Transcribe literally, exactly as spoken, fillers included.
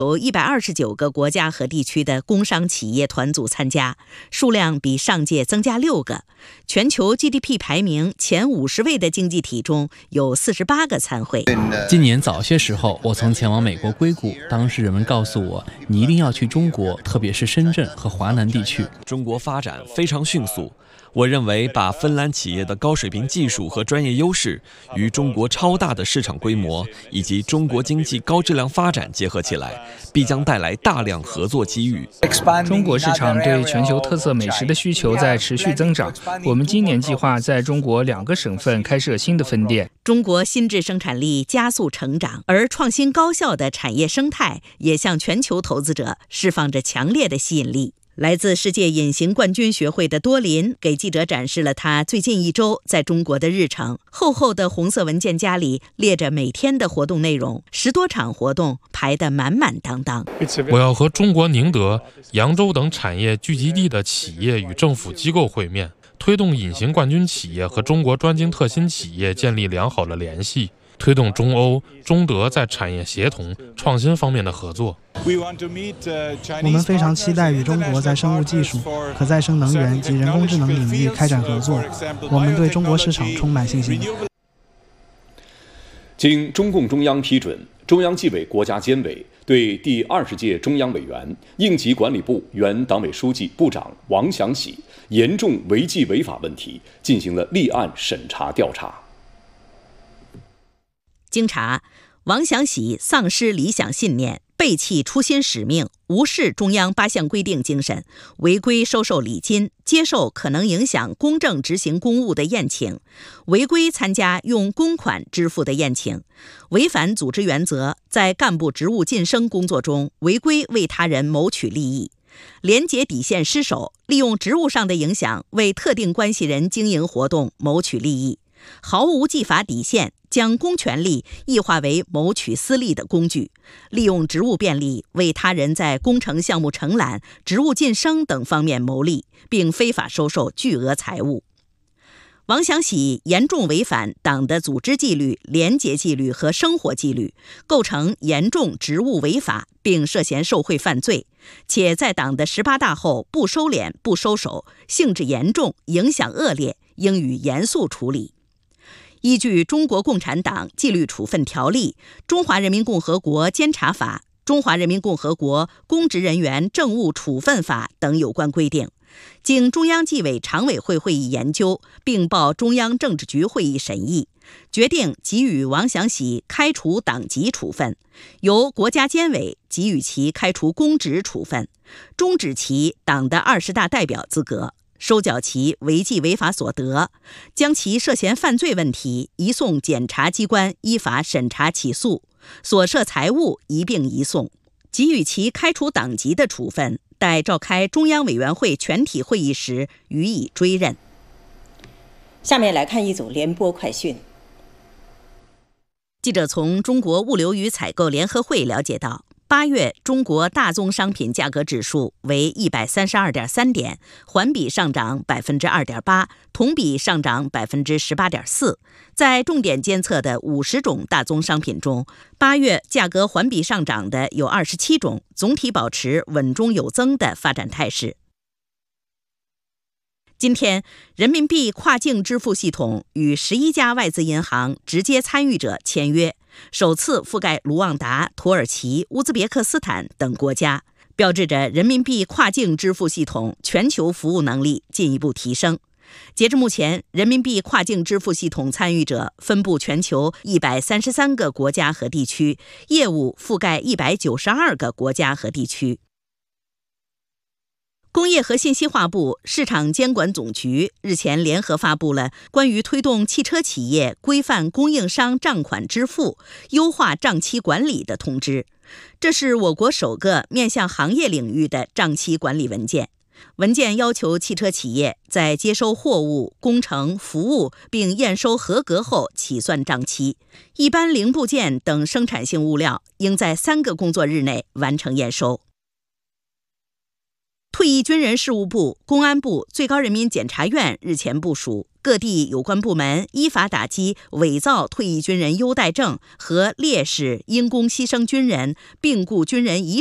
有一百二十九个国家和地区的工商企业团组参加，数量比上届增加六个。全球 G D P 排名前五十位的经济体中有四十八个参会。 今年早些时候，我曾前往美国硅谷，当时人们告诉我，你一定要去中国，特别是深圳和华南地区。 中国发展非常迅速。我认为把芬兰企业的高水平技术和专业优势与中国超大的市场规模以及中国经济高质量发展结合起来，必将带来大量合作机遇。 中国市场对全球特色美食的需求在持续增长，我们今年计划在中国两个省份开设新的分店。 中国新质生产力加速成长，而创新高效的产业生态也向全球投资者释放着强烈的吸引力。来自世界隐形冠军学会的多林给记者展示了他最近一周在中国的日程。厚厚的红色文件夹里列着每天的活动内容，十多场活动排得满满当当。 我要和中国宁德、扬州等产业聚集地的企业与政府机构会面，推动隐形冠军企业和中国专精特新企业建立良好的联系，推动中欧、中德在产业协同、创新方面的合作。 我们非常期待与中国在生物技术、可再生能源及人工智能领域开展合作。我们对中国市场充满信心。 经中共中央批准，中央纪委国家监委对第二十届中央委员、应急管理部原党委书记、部长王祥喜严重违纪违法问题进行了立案审查调查。 经查，王祥喜丧失理想信念，背弃初心使命，无视中央八项规定精神，违规收受礼金，接受可能影响公正执行公务的宴请，违规参加用公款支付的宴请，违反组织原则，在干部职务晋升工作中违规为他人谋取利益，廉洁底线失守，利用职务上的影响为特定关系人经营活动谋取利益，毫无纪法底线，将公权力异化为谋取私利的工具，利用职务便利为他人在工程项目承揽、职务晋升等方面谋利，并非法收受巨额财物。王祥喜严重违反党的组织纪律、廉洁纪律和生活纪律，构成严重职务违法，并涉嫌受贿犯罪，且在党的十八大后不收敛、不收手，性质严重，影响恶劣，应予严肃处理。依据《中国共产党纪律处分条例》、《中华人民共和国监察法》、《中华人民共和国公职人员政务处分法》等有关规定，经中央纪委常委会会议研究，并报中央政治局会议审议，决定给予王祥喜开除党籍处分，由国家监委给予其开除公职处分，终止其党的二十大代表资格，收缴其违纪违法所得，将其涉嫌犯罪问题移送检察机关依法审查起诉，所涉财物一并移送，给予其开除党籍的处分，待召开中央委员会全体会议时予以追认。 下面来看一组联播快讯。 记者从中国物流与采购联合会了解到，八月中国大宗商品价格指数为一百三十二点三点，环比上涨百分之二点八，同比上涨百分之十八点四。在重点监测的五十种大宗商品中，八月价格环比上涨的有二十七种，总体保持稳中有增的发展态势。今天，人民币跨境支付系统与十一家外资银行直接参与者签约，首次覆盖卢旺达、土耳其、乌兹别克斯坦等国家，标志着人民币跨境支付系统全球服务能力进一步提升。截至目前，人民币跨境支付系统参与者分布全球一百三十三个国家和地区，业务覆盖一百九十二个国家和地区。工业和信息化部、市场监管总局日前联合发布了关于推动汽车企业规范供应商账款支付、优化账期管理的通知。这是我国首个面向行业领域的账期管理文件。文件要求汽车企业在接收货物、工程、服务并验收合格后起算账期，一般零部件等生产性物料应在三个工作日内完成验收。 退役军人事务部、公安部、最高人民检察院日前部署，各地有关部门依法打击伪造退役军人优待证和烈士因公牺牲军人、病故军人遗